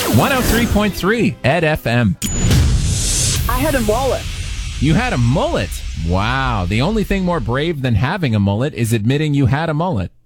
103.3 Ed FM. I had a mullet. You had a mullet. Wow. The only thing more brave than having a mullet is admitting you had a mullet.